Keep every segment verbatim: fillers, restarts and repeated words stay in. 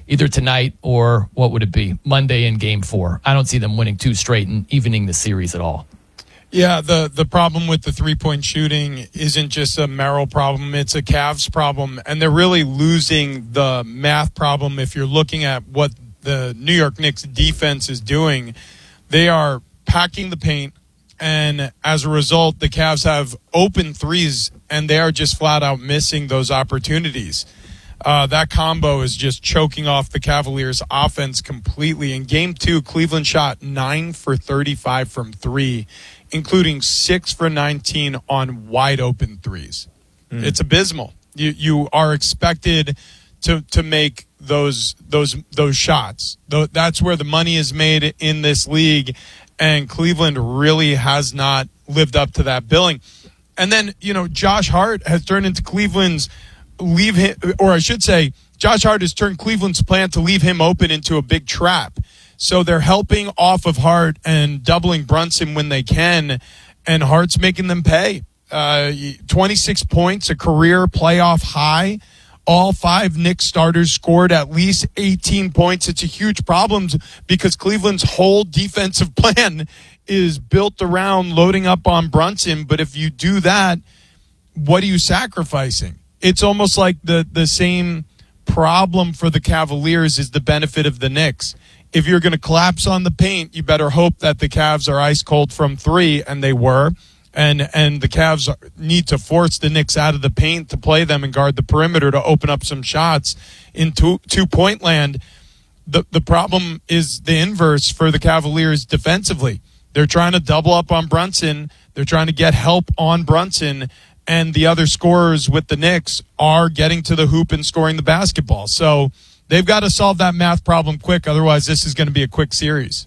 either tonight or what would it be, Monday in game four. I don't see them winning two straight and evening the series at all. Yeah, the, the problem with the three-point shooting isn't just a Merrill problem. It's a Cavs problem, and they're really losing the math problem. If you're looking at what the New York Knicks defense is doing, they are packing the paint, and as a result, the Cavs have open threes, and they are just flat-out missing those opportunities. Uh, that combo is just choking off the Cavaliers' offense completely. In Game two, Cleveland shot nine for thirty-five from three, including six for nineteen on wide-open threes. Mm. It's abysmal. You you are expected to to make those those those shots. That's where the money is made in this league, and Cleveland really has not lived up to that billing. And then, you know, Josh Hart has turned into Cleveland's leave him, or I should say, Josh Hart has turned Cleveland's plan to leave him open into a big trap. So they're helping off of Hart and doubling Brunson when they can, and Hart's making them pay. Uh, twenty-six points, a career playoff high. All five Knicks starters scored at least eighteen points. It's a huge problem because Cleveland's whole defensive plan is built around loading up on Brunson. But if you do that, what are you sacrificing? It's almost like the, the same problem for the Cavaliers is the benefit of the Knicks. If you're going to collapse on the paint, you better hope that the Cavs are ice cold from three, and they were. And and the Cavs need to force the Knicks out of the paint to play them and guard the perimeter to open up some shots in two, two-point land. The, the problem is the inverse for the Cavaliers defensively. They're trying to double up on Brunson. They're trying to get help on Brunson. And the other scorers with the Knicks are getting to the hoop and scoring the basketball. So they've got to solve that math problem quick. Otherwise, this is going to be a quick series.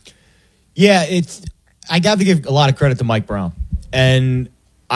Yeah, it's. I got to give a lot of credit to Mike Brown. And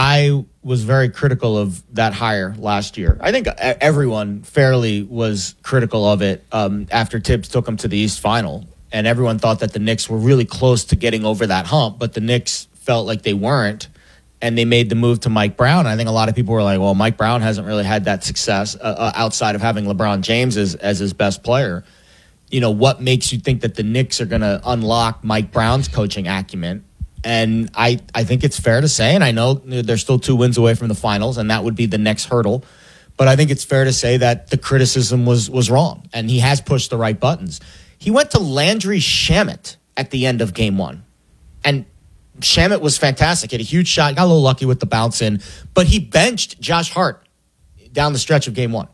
I was very critical of that hire last year. I think everyone fairly was critical of it um, after Tibbs took them to the East Final. And everyone thought that the Knicks were really close to getting over that hump. But the Knicks felt like they weren't. And they made the move to Mike Brown. I think a lot of people were like, well, Mike Brown hasn't really had that success uh, uh, outside of having LeBron James as, as his best player. You know, what makes you think that the Knicks are going to unlock Mike Brown's coaching acumen? And I, I think it's fair to say, and I know they're still two wins away from the finals, and that would be the next hurdle. But I think it's fair to say that the criticism was was wrong, and he has pushed the right buttons. He went to Landry Shamet at the end of game one. And Shamet was fantastic. He had a huge shot, got a little lucky with the bounce in, but he benched Josh Hart down the stretch of game one.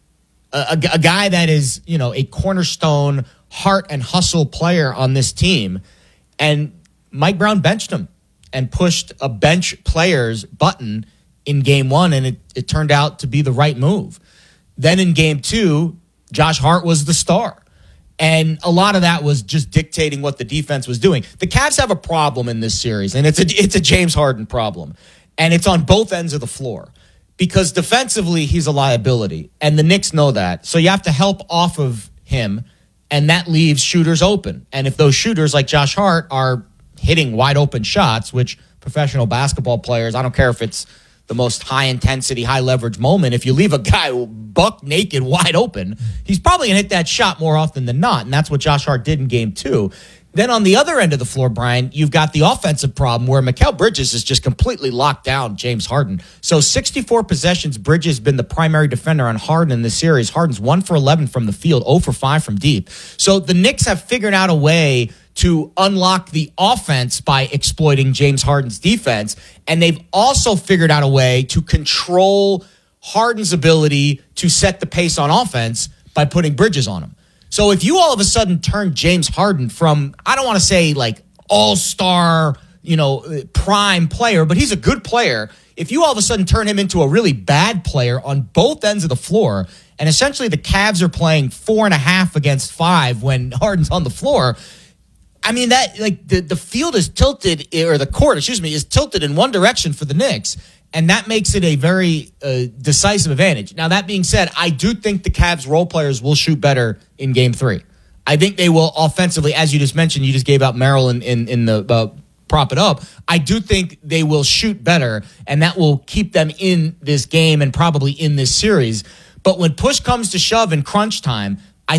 A, a, a guy that is, you know, a cornerstone heart and hustle player on this team. And Mike Brown benched him and pushed a bench player's button in game one, and it, it turned out to be the right move. Then in game two, Josh Hart was the star. And a lot of that was just dictating what the defense was doing. The Cavs have a problem in this series, and it's a it's a James Harden problem. And it's on both ends of the floor. Because defensively, he's a liability, and the Knicks know that. So you have to help off of him, and that leaves shooters open. And if those shooters, like Josh Hart, are hitting wide-open shots, which professional basketball players, I don't care if it's the most high-intensity, high-leverage moment, if you leave a guy buck naked wide open, he's probably going to hit that shot more often than not, and that's what Josh Hart did in game two. Then on the other end of the floor, Brian, you've got the offensive problem where Mikal Bridges has just completely locked down James Harden. So sixty-four possessions, Bridges has been the primary defender on Harden in this series. Harden's one for eleven from the field, zero for five from deep. So the Knicks have figured out a way to unlock the offense by exploiting James Harden's defense, and they've also figured out a way to control Harden's ability to set the pace on offense by putting Bridges on him. So if you all of a sudden turn James Harden from, I don't want to say like all-star, you know, prime player, but he's a good player. If you all of a sudden turn him into a really bad player on both ends of the floor, and essentially the Cavs are playing four and a half against five when Harden's on the floor, I mean, that like the, the field is tilted, or the court, excuse me, is tilted in one direction for the Knicks. And that makes it a very uh, decisive advantage. Now, that being said, I do think the Cavs role players will shoot better in game three. I think they will offensively, as you just mentioned, you just gave out Merrill in, in, in the uh, prop it up. I do think they will shoot better, and that will keep them in this game and probably in this series. But when push comes to shove in crunch time,